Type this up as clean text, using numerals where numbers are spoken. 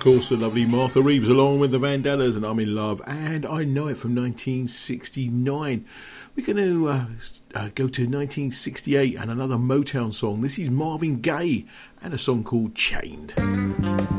course, the lovely Martha Reeves along with the Vandellas and I'm in Love, and I Know It from 1969. We're going to go to 1968 and another Motown song. This is Marvin Gaye and a song called Chained.